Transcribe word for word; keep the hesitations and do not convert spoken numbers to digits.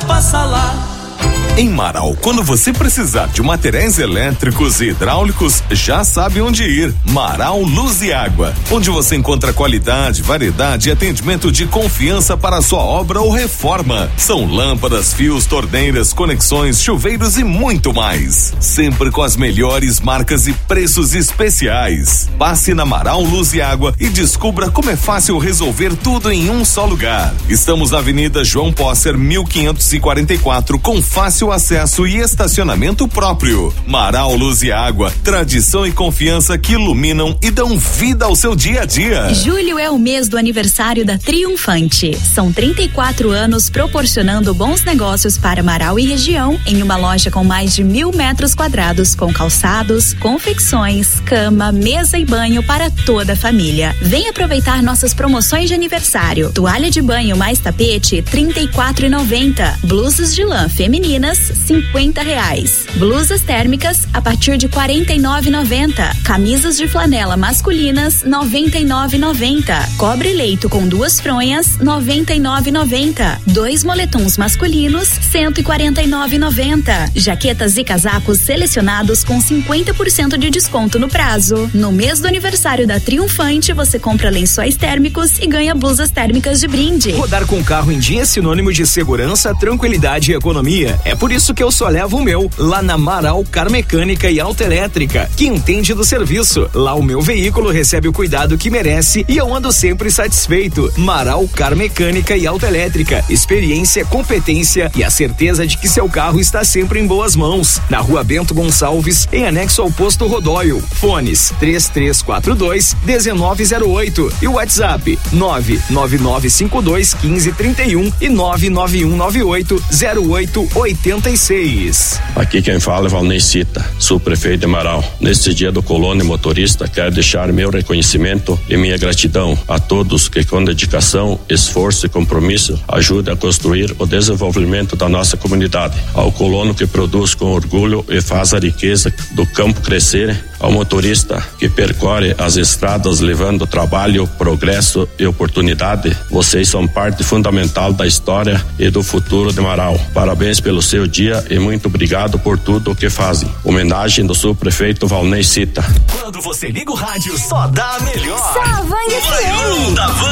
passa lá. Em Marau, quando você precisar de materiais elétricos e hidráulicos, já sabe onde ir. Marau Luz e Água, onde você encontra qualidade, variedade e atendimento de confiança para a sua obra ou reforma. São lâmpadas, fios, torneiras, conexões, chuveiros e muito mais. Sempre com as melhores marcas e preços especiais. Passe na Marau Luz e Água e descubra como é fácil resolver tudo em um só lugar. Estamos na Avenida João Posser, mil quinhentos e quarenta e quatro, com fácil acesso e estacionamento próprio. Marau Luz e Água, tradição e confiança que iluminam e dão vida ao seu dia a dia. Julho é o mês do aniversário da Triunfante. São trinta e quatro anos proporcionando bons negócios para Marau e região em uma loja com mais de mil metros quadrados, com calçados, confecções, cama, mesa e banho para toda a família. Vem aproveitar nossas promoções de aniversário. Toalha de banho mais tapete, trinta e quatro reais e noventa centavos. Blusas de lã femininas, cinquenta reais. Blusas térmicas a partir de quarenta e nove reais e noventa centavos. Camisas de flanela masculinas, noventa e nove reais e noventa centavos. Cobre leito com duas fronhas, noventa e nove reais e noventa centavos. Dois moletons masculinos, cento e quarenta e nove reais e noventa centavos. Jaquetas e casacos selecionados com cinquenta por cento de desconto no prazo. No mês do aniversário da Triunfante, você compra lençóis térmicos e ganha blusas térmicas de brinde. Rodar com carro em dia é sinônimo de segurança, tranquilidade e economia. É por isso que eu só levo o meu lá na Marau Car Mecânica e Autoelétrica, que entende do serviço. Lá o meu veículo recebe o cuidado que merece e eu ando sempre satisfeito. Marau Car Mecânica e Autoelétrica, experiência, competência e a certeza de que seu carro está sempre em boas mãos. Na Rua Bento Gonçalves, em anexo ao posto Rodóio. Fones três três quatro dois, um nove zero oito e o WhatsApp nove nove nove cinco dois, um cinco três um e nove nove um nove oito, zero oito oito seis. Aqui quem fala é Valnei Cita, subprefeito de Marau. Neste dia do colono e motorista, quero deixar meu reconhecimento e minha gratidão a todos que com dedicação, esforço e compromisso ajudam a construir o desenvolvimento da nossa comunidade. Ao colono que produz com orgulho e faz a riqueza do campo crescer, ao motorista que percorre as estradas levando trabalho, progresso e oportunidade, vocês são parte fundamental da história e do futuro de Marau. Parabéns pelo seu dia e muito obrigado por tudo o que fazem. Homenagem do subprefeito Valnei Cita. Quando você liga o rádio, só dá melhor. Só Van F M. Da Van.